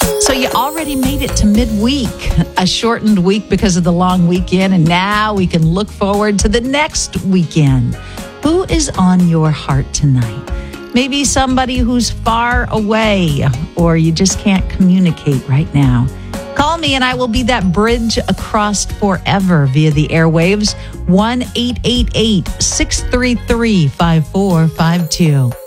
So you already made it to midweek, a shortened week because of the long weekend, and now we can look forward to the next weekend. Who is on your heart tonight? Maybe somebody who's far away, or you just can't communicate right now. Call me and I will be that bridge across forever via the airwaves. 1-888-633-5452.